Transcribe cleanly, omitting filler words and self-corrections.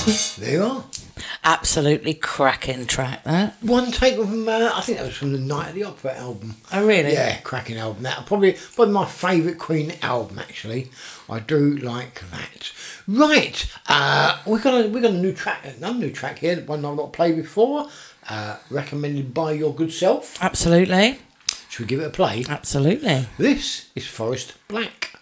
There you are. Absolutely cracking track, that. One take from, I think that was from the Night of the Opera album. Oh, really? Yeah, cracking album. That probably my favourite Queen album, actually. I do like that. Right, we got a new track, another new track here, one I've not played before. Recommended by your good self. Absolutely. Should we give it a play? Absolutely. This is Forest Black.